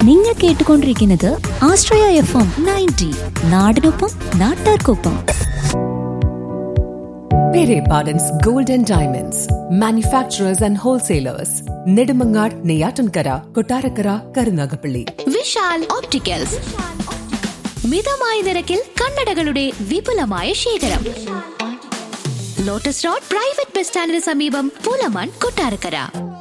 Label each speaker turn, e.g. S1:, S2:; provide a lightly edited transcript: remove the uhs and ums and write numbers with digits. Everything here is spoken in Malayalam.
S1: നിങ്ങൾ കേട്ടുകൊണ്ടിരിക്കുന്നത് ആശ്രയ FM 90, നാടിനൊപ്പം നാട്ടാർക്കൊപ്പം.
S2: Pere Pardon's Gold and Diamonds, manufacturers and wholesalers. Nedumangad, Neyatankara, Kottarakara, Karunagapalli.
S1: Vishal opticals, മിതമായ നിരക്കിൽ കണ്ണടകളുടെ വിപുലമായ ശേഖരം. ലോട്ടസ് റോഡ് പ്രൈവറ്റ് ബസ് സ്റ്റാൻഡിന് സമീപം, പൂലമാൻ, കൊട്ടാരക്കര.